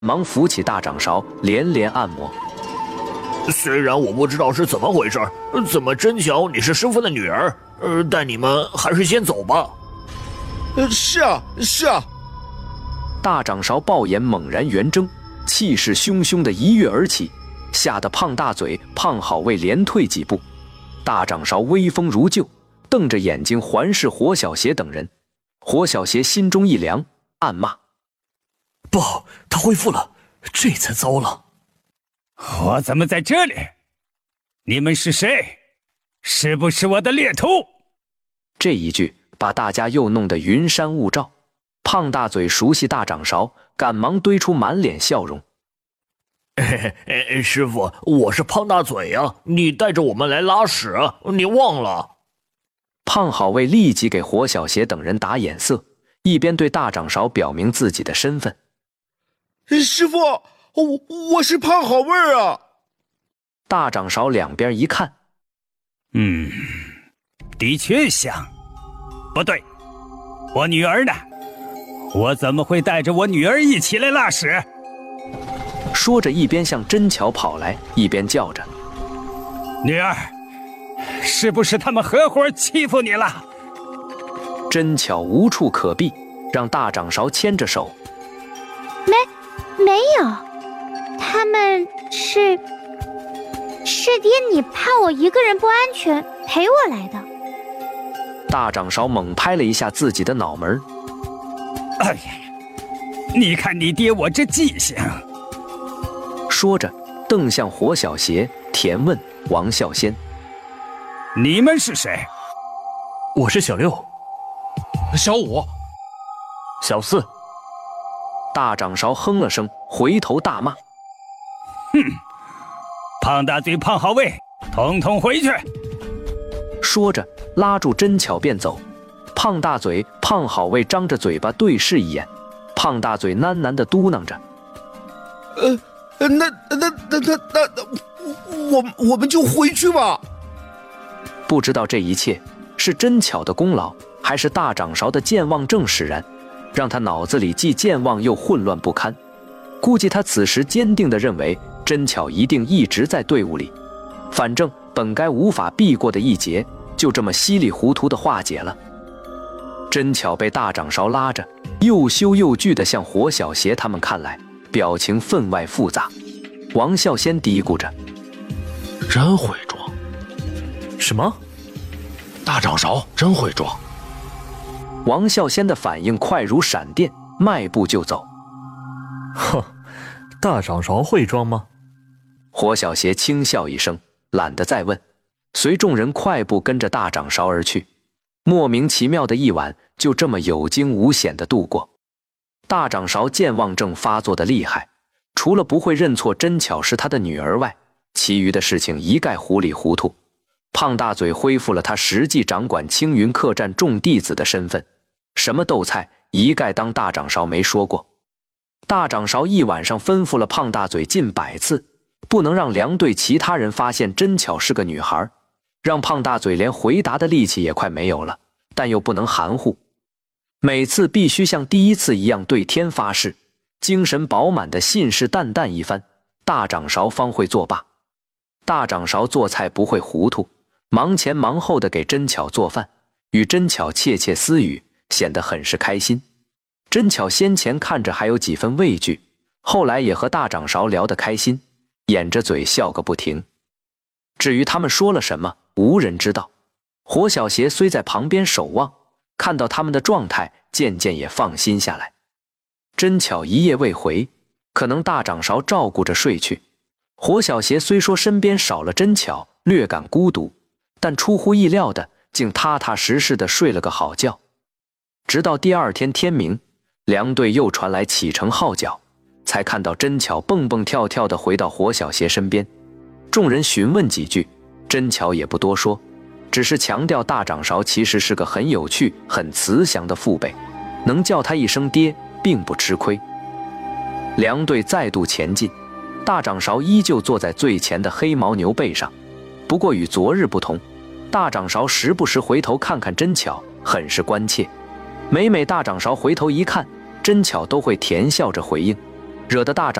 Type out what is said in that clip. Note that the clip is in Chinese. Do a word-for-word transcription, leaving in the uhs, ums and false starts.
忙扶起大掌勺，连连按摩。 虽然我不知道是怎么回事，怎么真巧你是师傅的女儿，呃，但你们还是先走吧。 呃，是啊，是啊。 大掌勺暴眼猛然圆睁，气势汹汹地一跃而起，吓得胖大嘴、胖好卫连退几步。大掌勺威风如旧，瞪着眼睛环视火小邪等人。火小邪心中一凉，暗骂： 不好，他恢复了，这才糟了。 我怎么在这里？你们是谁？是不是我的猎徒？ 这一句把大家又弄得云山雾罩。胖大嘴熟悉大掌勺，赶忙堆出满脸笑容。 嘿嘿，师傅，我是胖大嘴呀、啊，你带着我们来拉屎，你忘了？ 胖好卫立即给火小邪等人打眼色，一边对大掌勺表明自己的身份。 师傅，我我是胖好卫啊！ 大掌勺两边一看， 嗯，的确像。不对，我女儿呢？我怎么会带着我女儿一起来拉屎？ 说着一边向真巧跑来，一边叫着： 女儿，是不是他们合伙欺负你了？ 真巧无处可避，让大掌勺牵着手。 没没有，他们是是爹你怕我一个人不安全陪我来的。 大掌勺猛拍了一下自己的脑门。 哎呀，你看你爹我这记性。 说着瞪向火小邪，甜问王啸仙： 你们是谁？ 我是小六。 小五。 小四。 大掌勺哼了声，回头大骂： 哼，胖大嘴胖好卫，统统回去！ 说着拉住真巧便走。胖大嘴、胖好卫张着嘴巴对视一眼，胖大嘴喃喃地嘟囔着： 呃，那那那那那那，我我们就回去吧。 不知道这一切是真巧的功劳，还是大掌勺的健忘症使然，让他脑子里既健忘又混乱不堪。估计他此时坚定地认为真巧一定一直在队伍里，反正本该无法避过的一劫，就这么稀里糊涂地化解了。真巧被大掌勺拉着，又羞又惧地向火小邪他们看来，表情分外复杂。王啸仙嘀咕着： 真会装。什么？ 大掌勺真会装。 王啸仙的反应快如闪电，迈步就走。 哼，大掌勺会装吗？ 火小邪轻笑一声，懒得再问，随众人快步跟着大掌勺而去。莫名其妙的一晚就这么有惊无险地度过。大掌勺健忘症发作的厉害，除了不会认错真巧是他的女儿外，其余的事情一概糊里糊涂。胖大嘴恢复了他实际掌管青云客栈众弟子的身份，什么斗菜一概当大掌勺没说过。大掌勺一晚上吩咐了胖大嘴近百次，不能让梁队其他人发现真巧是个女孩，让胖大嘴连回答的力气也快没有了，但又不能含糊。每次必须像第一次一样对天发誓，精神饱满的信誓旦旦一番，大掌勺方会作罢。大掌勺做菜不会糊涂，忙前忙后的给真巧做饭，与真巧窃窃私语，显得很是开心。真巧先前看着还有几分畏惧，后来也和大掌勺聊得开心，掩着嘴笑个不停。至于他们说了什么，无人知道。火小邪虽在旁边守望，看到他们的状态，渐渐也放心下来。真巧一夜未回，可能大掌勺照顾着睡去。火小邪虽说身边少了真巧，略感孤独，但出乎意料的，竟踏踏实实的睡了个好觉。直到第二天天明，梁队又传来启程号角，才看到真巧蹦蹦跳跳的回到火小邪身边。众人询问几句，真巧也不多说，只是强调大掌勺其实是个很有趣、很慈祥的父辈，能叫他一声爹，并不吃亏。梁队再度前进，大掌勺依旧坐在最前的黑牦牛背上，不过与昨日不同，大掌勺时不时回头看看真巧，很是关切。每每大掌勺回头一看，真巧都会甜笑着回应， 惹得大长